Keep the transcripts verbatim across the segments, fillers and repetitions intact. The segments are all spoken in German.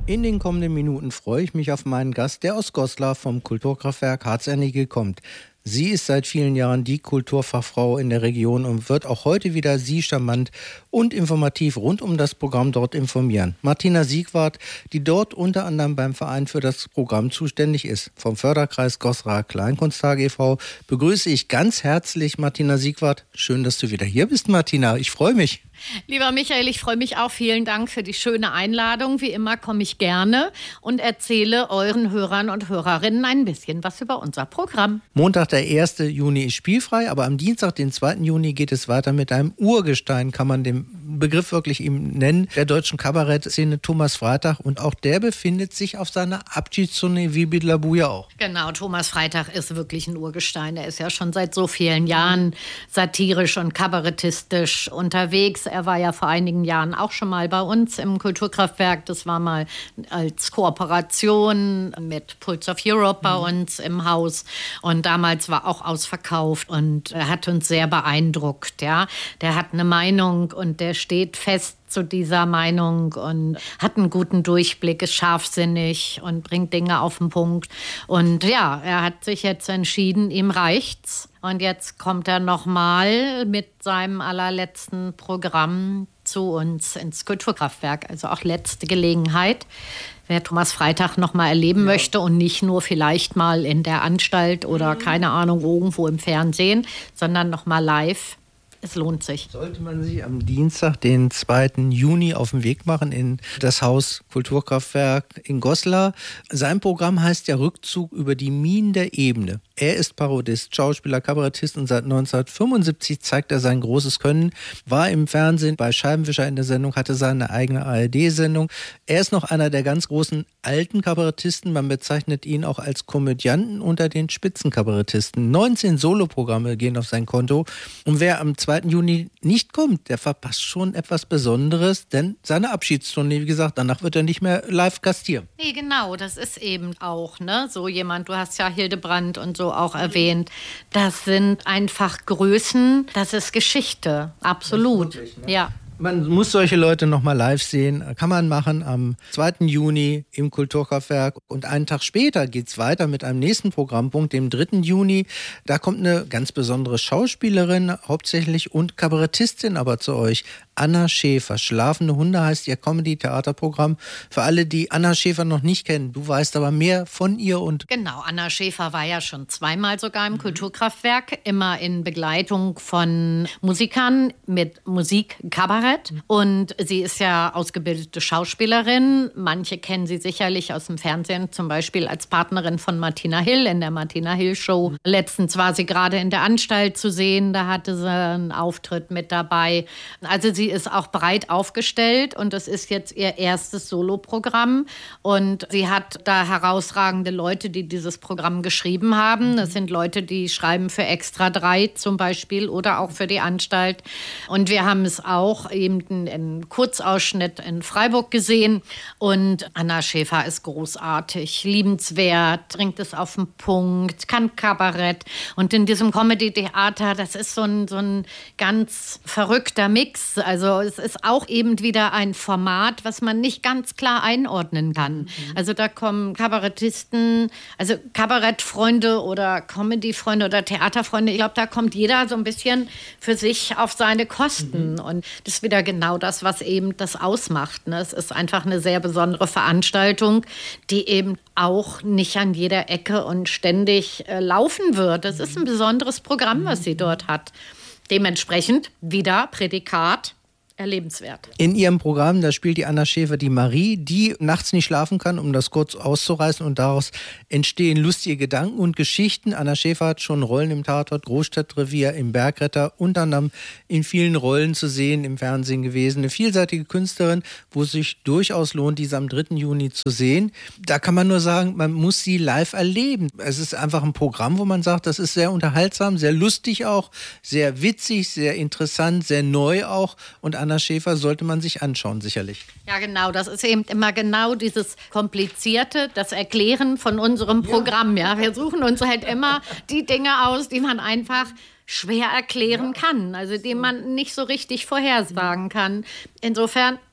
In den kommenden Minuten freue ich mich auf meinen Gast, der aus Goslar vom Kulturkraftwerk Harzernigel kommt. Sie ist seit vielen Jahren die Kulturfachfrau in der Region und wird auch heute wieder Sie charmant und informativ rund um das Programm dort informieren. Martina Siegwart, die dort unter anderem beim Verein für das Programm zuständig ist. Vom Förderkreis Goslar Kleinkunsttage e V begrüße ich ganz herzlich Martina Siegwart. Schön, dass du wieder hier bist, Martina. Ich freue mich. Lieber Michael, ich freue mich auch. Vielen Dank für die schöne Einladung. Wie immer komme ich gerne und erzähle euren Hörern und Hörerinnen ein bisschen was über unser Programm. Montag, der erste Juni, ist spielfrei, aber am Dienstag, den zweiten Juni, geht es weiter mit einem Urgestein, kann man den Begriff wirklich ihm nennen, der deutschen Kabarettszene, Thomas Freitag. Und auch der befindet sich auf seiner Abschiedstournee wie Bidlabu ja auch. Genau, Thomas Freitag ist wirklich ein Urgestein. Er ist ja schon seit so vielen Jahren satirisch und kabarettistisch unterwegs. Er war ja vor einigen Jahren auch schon mal bei uns im Kulturkraftwerk. Das war mal als Kooperation mit Pulse of Europe bei mhm. uns im Haus. Und damals war auch ausverkauft und er hat uns sehr beeindruckt. Ja. Der hat eine Meinung und der steht fest zu dieser Meinung und hat einen guten Durchblick, ist scharfsinnig und bringt Dinge auf den Punkt. Und ja, er hat sich jetzt entschieden, ihm reicht's. Und jetzt kommt er nochmal mit seinem allerletzten Programm zu uns ins Kulturkraftwerk. Also auch letzte Gelegenheit, wer Thomas Freitag nochmal erleben ja. möchte und nicht nur vielleicht mal in der Anstalt oder mhm. keine Ahnung, irgendwo im Fernsehen, sondern nochmal live. Es lohnt sich. Sollte man sich am Dienstag, den zweiten Juni, auf den Weg machen in das Haus Kulturkraftwerk in Goslar. Sein Programm heißt ja Rückzug über die Minen der Ebene. Er ist Parodist, Schauspieler, Kabarettist und seit neunzehnhundertfünfundsiebzig zeigt er sein großes Können, war im Fernsehen bei Scheibenwischer in der Sendung, hatte seine eigene A R D-Sendung. Er ist noch einer der ganz großen alten Kabarettisten. Man bezeichnet ihn auch als Komödianten unter den Spitzenkabarettisten. neunzehn Soloprogramme gehen auf sein Konto. Und wer am zweiten Juni nicht kommt, der verpasst schon etwas Besonderes, denn seine Abschiedstournee, wie gesagt, danach wird er nicht mehr live gastieren. Nee, genau, das ist eben auch, ne, so jemand, du hast ja Hildebrand und so auch erwähnt, das sind einfach Größen, das ist Geschichte, absolut, wirklich, ne? Ja. Man muss solche Leute noch mal live sehen. Kann man machen am zweiten Juni im Kulturkraftwerk. Und einen Tag später geht es weiter mit einem nächsten Programmpunkt, dem dritten Juni. Da kommt eine ganz besondere Schauspielerin hauptsächlich und Kabarettistin aber zu euch. Anna Schäfer. Schlafende Hunde heißt ihr Comedy-Theaterprogramm. Für alle, die Anna Schäfer noch nicht kennen, du weißt aber mehr von ihr. Und genau, Anna Schäfer war ja schon zweimal sogar im mhm. Kulturkraftwerk, immer in Begleitung von Musikern mit Musik-Kabarett. Und sie ist ja ausgebildete Schauspielerin. Manche kennen sie sicherlich aus dem Fernsehen, zum Beispiel als Partnerin von Martina Hill in der Martina Hill Show. Letztens war sie gerade in der Anstalt zu sehen, da hatte sie einen Auftritt mit dabei. Also sie ist auch breit aufgestellt und das ist jetzt ihr erstes Soloprogramm. Und sie hat da herausragende Leute, die dieses Programm geschrieben haben. Das sind Leute, die schreiben für Extra drei zum Beispiel oder auch für die Anstalt. Und wir haben es auch eben einen Kurzausschnitt in Freiburg gesehen. Und Anna Schäfer ist großartig, liebenswert, bringt es auf den Punkt, kann Kabarett. Und in diesem Comedy-Theater, das ist so ein, so ein ganz verrückter Mix. Also es ist auch eben wieder ein Format, was man nicht ganz klar einordnen kann. Mhm. Also da kommen Kabarettisten, also Kabarettfreunde oder Comedy-Freunde oder Theaterfreunde. Ich glaube, da kommt jeder so ein bisschen für sich auf seine Kosten. Mhm. Und das ist wieder genau das, was eben das ausmacht. Ne? Es ist einfach eine sehr besondere Veranstaltung, die eben auch nicht an jeder Ecke und ständig äh, laufen wird. Es ist ein besonderes Programm, was sie dort hat. Dementsprechend wieder Prädikat erlebenswert. In ihrem Programm, da spielt die Anna Schäfer die Marie, die nachts nicht schlafen kann, um das kurz auszureißen, und daraus entstehen lustige Gedanken und Geschichten. Anna Schäfer hat schon Rollen im Tatort, Großstadtrevier, im Bergretter, unter anderem in vielen Rollen zu sehen im Fernsehen gewesen. Eine vielseitige Künstlerin, wo es sich durchaus lohnt, diese am dritten Juni zu sehen. Da kann man nur sagen, man muss sie live erleben. Es ist einfach ein Programm, wo man sagt, das ist sehr unterhaltsam, sehr lustig auch, sehr witzig, sehr interessant, sehr neu auch, und Anna Schäfer sollte man sich anschauen, sicherlich. Ja, genau. Das ist eben immer genau dieses Komplizierte, das Erklären von unserem Programm. Ja, wir suchen uns halt immer die Dinge aus, die man einfach schwer erklären kann, also die man nicht so richtig vorhersagen kann. Insofern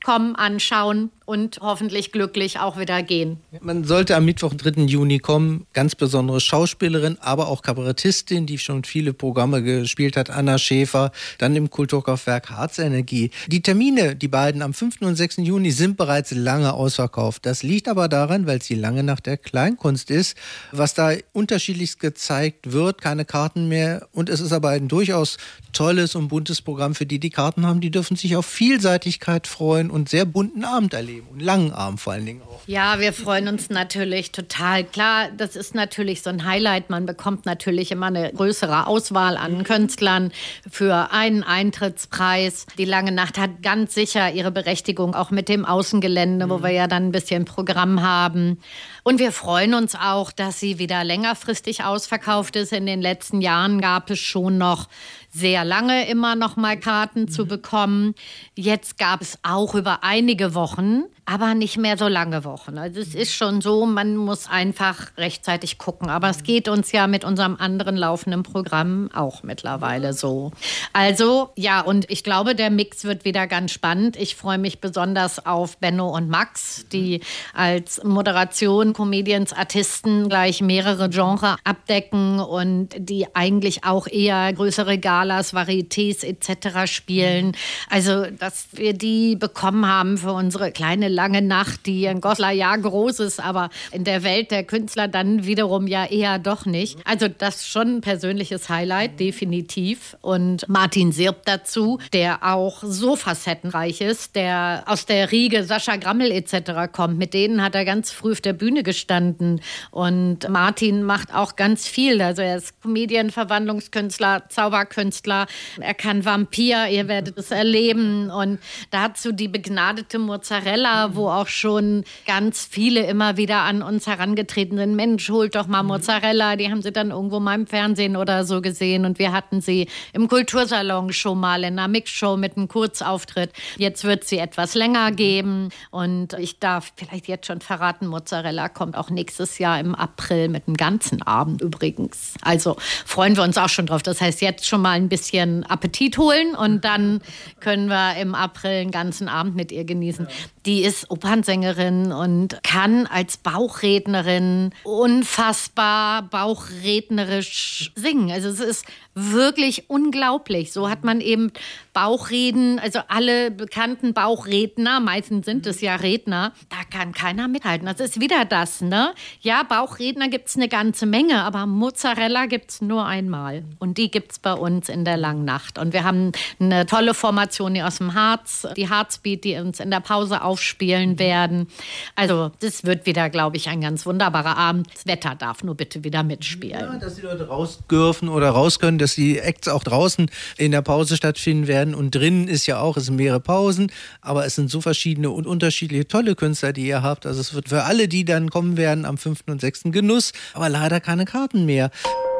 kommen, anschauen und hoffentlich glücklich auch wieder gehen. Man sollte am Mittwoch, dritten Juni kommen. Ganz besondere Schauspielerin, aber auch Kabarettistin, die schon viele Programme gespielt hat. Anna Schäfer, dann im Kulturkaufwerk Harzenergie. Die Termine, die beiden am fünften und sechsten Juni, sind bereits lange ausverkauft. Das liegt aber daran, weil es die lange Nacht der Kleinkunst ist, was da unterschiedlichst gezeigt wird, keine Karten mehr. Und es ist aber ein durchaus tolles und buntes Programm. Für die, die Karten haben, die dürfen sich auf Vielseitigkeit freuen und sehr bunten Abend erleben. Und langen Abend vor allen Dingen auch. Ja, wir freuen uns natürlich total. Klar, das ist natürlich so ein Highlight. Man bekommt natürlich immer eine größere Auswahl an Künstlern für einen Eintrittspreis. Die Lange Nacht hat ganz sicher ihre Berechtigung, auch mit dem Außengelände, wo wir ja dann ein bisschen Programm haben. Und wir freuen uns auch, dass sie wieder längerfristig ausverkauft ist. In den letzten Jahren gab es schon noch sehr lange immer noch mal Karten zu bekommen. Jetzt gab es auch über einige Wochen, aber nicht mehr so lange Wochen. Also es ist schon so, man muss einfach rechtzeitig gucken. Aber es geht uns ja mit unserem anderen laufenden Programm auch mittlerweile so. Also ja, und ich glaube, der Mix wird wieder ganz spannend. Ich freue mich besonders auf Benno und Max, die als Moderation, Comedians, Artisten gleich mehrere Genres abdecken und die eigentlich auch eher größere Galas, Varietés et cetera spielen. Also, dass wir die bekommen haben für unsere kleine lange Nacht, die in Goslar ja groß ist, aber in der Welt der Künstler dann wiederum ja eher doch nicht. Also das ist schon ein persönliches Highlight, definitiv. Und Martin Sirp dazu, der auch so facettenreich ist, der aus der Riege Sascha Grammel et cetera kommt. Mit denen hat er ganz früh auf der Bühne gestanden. Und Martin macht auch ganz viel. Also er ist Comedian, Verwandlungskünstler, Zauberkünstler. Er kann Vampir, ihr werdet es erleben. Und dazu die begnadete Mozzarella, wo auch schon ganz viele immer wieder an uns herangetreten sind. Mensch, holt doch mal Mozzarella. Die haben sie dann irgendwo mal im Fernsehen oder so gesehen. Und wir hatten sie im Kultursalon schon mal in einer Mixshow mit einem Kurzauftritt. Jetzt wird sie etwas länger geben. Und ich darf vielleicht jetzt schon verraten, Mozzarella kommt auch nächstes Jahr im April mit einem ganzen Abend übrigens. Also freuen wir uns auch schon drauf. Das heißt, jetzt schon mal ein bisschen Appetit holen und dann können wir im April einen ganzen Abend mit ihr genießen. Die ist Opernsängerin und kann als Bauchrednerin unfassbar bauchrednerisch singen. Also es ist wirklich unglaublich. So hat man eben Bauchreden, also alle bekannten Bauchredner, meistens sind es ja Redner, da kann keiner mithalten. Das ist wieder das, ne? Ja, Bauchredner gibt es eine ganze Menge, aber Mozzarella gibt es nur einmal. Und die gibt es bei uns in der Langen Nacht. Und wir haben eine tolle Formation hier aus dem Harz, die Harzbeat, die uns in der Pause aufspielen werden. Also das wird wieder, glaube ich, ein ganz wunderbarer Abend. Das Wetter darf nur bitte wieder mitspielen. Ja, dass die Leute raus dürfen oder raus können, dass die Acts auch draußen in der Pause stattfinden werden. Und drinnen ist ja auch, es sind mehrere Pausen, aber es sind so verschiedene und unterschiedliche tolle Künstler, die ihr habt. Also es wird für alle, die dann kommen werden, am fünften und sechsten Genuss, aber leider keine Karten mehr.